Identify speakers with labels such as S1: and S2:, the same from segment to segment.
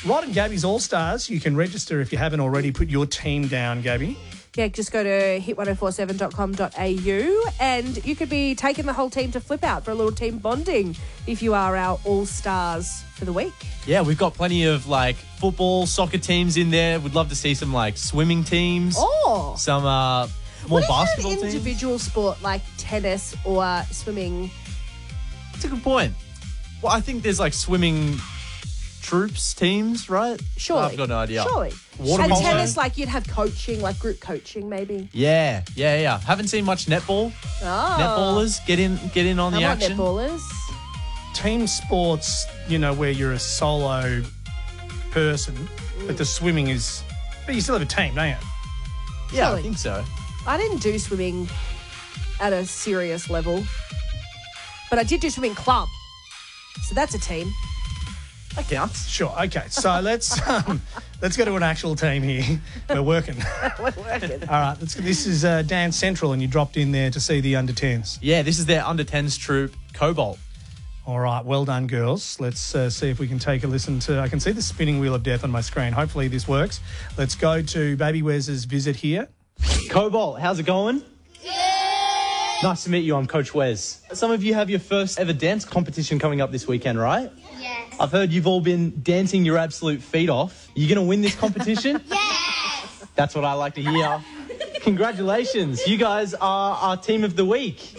S1: Rod and Gabby's All-Stars. You can register if you haven't already. Put your team down, Gabby.
S2: Yeah, just go to hit1047.com.au and you could be taking the whole team to Flip Out for a little team bonding if you are our All-Stars for the week.
S3: Yeah, we've got plenty of like football, soccer teams in there. We'd love to see some like swimming teams.
S2: Oh!
S3: Some more basketball
S2: an
S3: teams.
S2: individual sport like tennis or swimming?
S3: That's a good point. Well, I think there's like swimming troops, teams, right?
S2: Surely.
S3: I've got no idea.
S2: Surely.
S3: Water
S2: And
S3: polo?
S2: tennis, like you'd have coaching, like group coaching maybe.
S3: Yeah. Haven't seen much netball.
S2: Oh.
S3: Netballers, get in on the
S2: I want
S3: action.
S2: netballers.
S1: Team sports, where you're a solo person, but the swimming is... But you still have a team, don't you?
S3: Yeah,
S2: Surely.
S3: I think so.
S2: I didn't do swimming at a serious level, but I did do swimming club. So that's a team.
S3: That counts.
S1: Sure. Okay. So let's go to an actual team here. We're working.
S2: We're working.
S1: All right. This is Dance Central, and you dropped in there to see the under-10s.
S3: Yeah, this is their under-10s troop, Cobalt.
S1: All right. Well done, girls. Let's see if we can take a listen to... I can see the spinning wheel of death on my screen. Hopefully this works. Let's go to Baby Wes's visit here.
S4: Cobalt, how's it going? Nice to meet you. I'm Coach Wes. Some of you have your first ever dance competition coming up this weekend, right?
S5: Yes.
S4: I've heard you've all been dancing your absolute feet off. You going to win this competition?
S5: Yes.
S4: That's what I like to hear. Congratulations. You guys are our team of the week.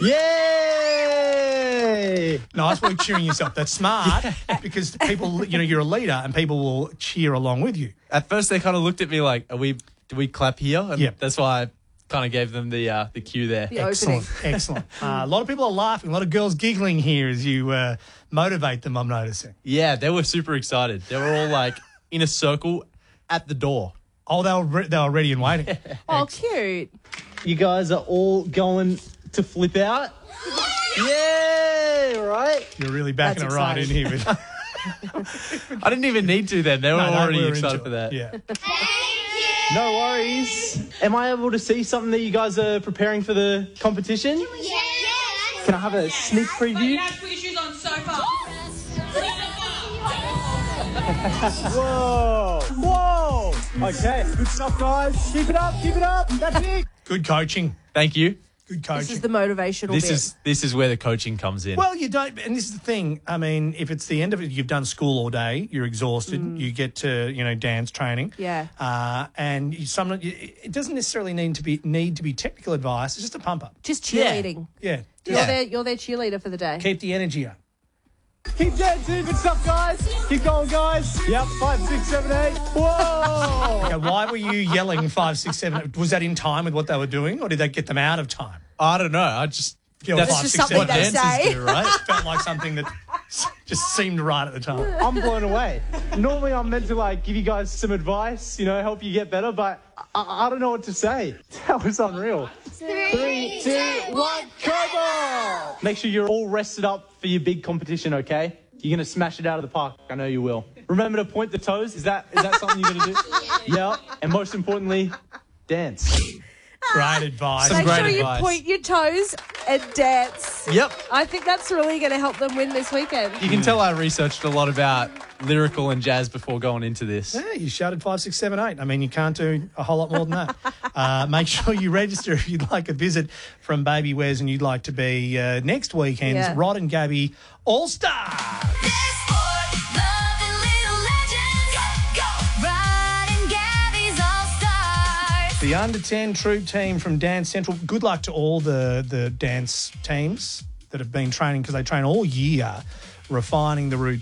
S4: Yay!
S1: Nice work cheering yourself. That's smart because people, you're a leader and people will cheer along with you.
S3: At first, they kind of looked at me like, do we clap here? And
S1: Yep.
S3: that's why I kind of gave them the cue there.
S2: The
S1: Excellent.
S2: opening.
S1: Excellent. A lot of people are laughing. A lot of girls giggling here as you motivate them, I'm noticing.
S3: Yeah, they were super excited. They were all like in a circle at the door.
S1: Oh, they were ready and waiting.
S2: Oh, cute.
S4: You guys are all going to Flip Out? Yay! Right?
S1: You're really backing
S2: That's
S1: it right in here. With,
S3: I didn't even need to then. They were
S1: No,
S3: already
S1: we're
S3: excited
S1: into
S3: for
S1: it.
S3: that.
S1: Yeah.
S4: No worries. Am I able to see something that you guys are preparing for the competition?
S5: Yes.
S4: Can I have a sneak preview?
S6: Put your shoes on sofa.
S4: Whoa! Whoa! Okay, good stuff, guys. Keep it up, keep it up. That's it.
S1: Good coaching.
S3: Thank you.
S1: Good coaching.
S2: This is the motivational
S3: This
S2: bit.
S3: is where the coaching comes in.
S1: Well, you don't, and this is the thing. I mean, if it's the end of it, you've done school all day, you're exhausted, you get to, dance training.
S2: Yeah.
S1: And it doesn't necessarily need to be technical advice. It's just a pump up.
S2: Just cheerleading.
S1: Yeah.
S2: You're their cheerleader for the day.
S1: Keep the energy up.
S4: Keep dancing. Good stuff, guys. Keep going, guys. Yep, 5, 6, 7, 8. Whoa!
S1: Okay, why were you yelling 5, 6, 7? Was that in time with what they were doing, or did that get them out of time?
S3: I don't know. I just
S1: Yeah,
S3: that's
S1: 5,
S2: just
S1: 6,
S2: something
S1: 7,
S2: they
S3: dancers
S2: say.
S3: do, right?
S1: Felt like something that just seemed right at the time.
S4: I'm blown away. Normally, I'm meant to give you guys some advice, help you get better, but I don't know what to say. That was unreal. 3, 2, 1, Cobalt! Make sure you're all rested up for your big competition, okay? You're going to smash it out of the park. I know you will. Remember to point the toes. Is that something you're going to do? Yeah. And most importantly, dance.
S1: Great advice.
S3: Some
S2: Make
S3: great
S2: sure
S3: advice.
S2: you point your toes and dance.
S3: Yep.
S2: I think that's really going to help them win this weekend.
S3: You can tell I researched a lot about lyrical and jazz before going into this.
S1: Yeah, you shouted 5, 6, 7, 8. I mean, you can't do a whole lot more than that. Make sure you register if you'd like a visit from Baby Wes and you'd like to be next weekend's
S2: Yeah.
S1: Rod and Gabby All-Stars. The under-10 troop team from Dance Central. Good luck to all the dance teams that have been training because they train all year, refining the routine.